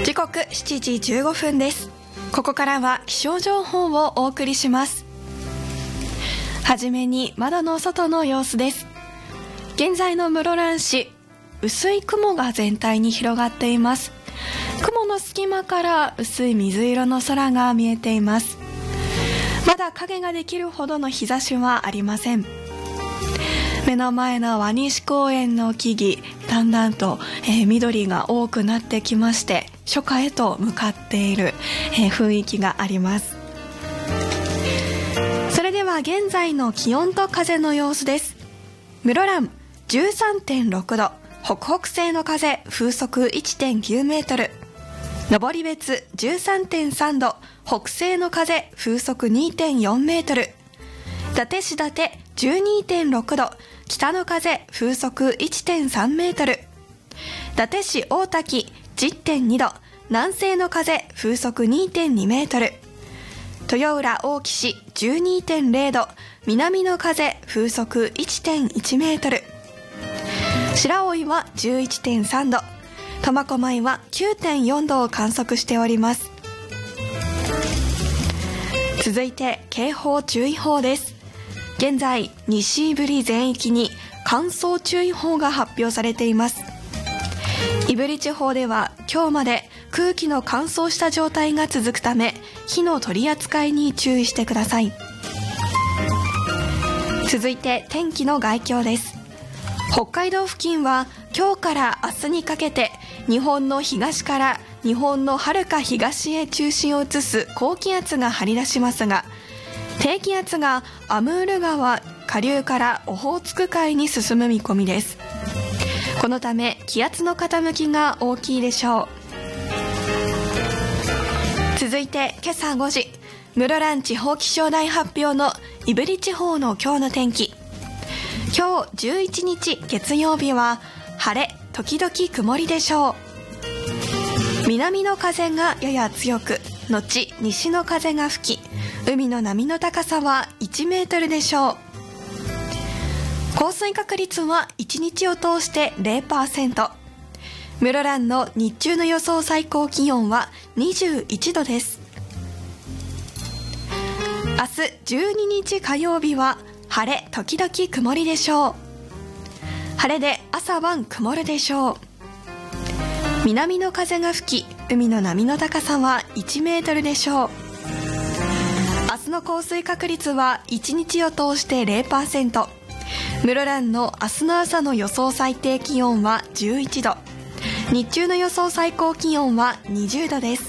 時刻7時15分です。ここからは気象情報をお送りします。はじめに窓の外の様子です。現在の室蘭市、薄い雲が全体に広がっています。雲の隙間から薄い水色の空が見えています。まだ影ができるほどの日差しはありません。目の前の輪西公園の木々、だんだんと、緑が多くなってきまして、初夏へと向かっている、雰囲気があります。それでは現在の気温と風の様子です。室蘭 13.6 度、北北西の風風速 1.9 メートル、登別 13.3 度、北西の風風速 2.4 メートル、伊達市伊達 12.6 度、北の風風速 1.3 メートル、伊達市大滝 10.2 度、南西の風風速 2.2 メートル、豊浦大木市 12.0 度、南の風風速 1.1 メートル、白老は 11.3 度、苫小牧は 9.4 度を観測しております。続いて警報注意報です。現在西胆振全域に乾燥注意報が発表されています。胆振地方では今日まで空気の乾燥した状態が続くため、火の取り扱いに注意してください。続いて天気の概況です。北海道付近は今日から明日にかけて日本の東から日本の遥か東へ中心を移す高気圧が張り出しますが、低気圧がアムール川下流からオホーツク海に進む見込みです。このため気圧の傾きが大きいでしょう。続いて今朝5時、室蘭地方気象台発表の胆振地方の今日の天気。今日11日月曜日は晴れ時々曇りでしょう。南の風がやや強く、後西の風が吹き、海の波の高さは1メートルでしょう。降水確率は1日を通して 0%。 室蘭の日中の予想最高気温は21度です。明日12日火曜日は晴れ時々曇りでしょう。晴れで朝晩曇るでしょう。南の風が吹き、海の波の高さは1メートルでしょう。明日の降水確率は1日を通して 0%。 室蘭の明日の朝の予想最低気温は11度、日中の予想最高気温は20度です。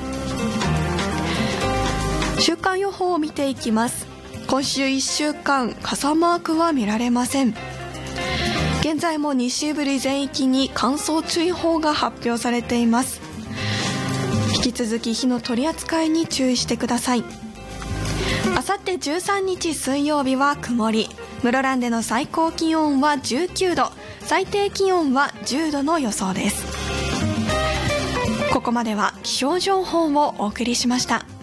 週間予報を見ていきます。今週1週間傘マークは見られません。現在も西胆振全域に乾燥注意報が発表されています。引き続き火の取り扱いに注意してください。あさって13日水曜日は曇り、室蘭での最高気温は19度、最低気温は10度の予想です。ここまでは気象情報をお送りしました。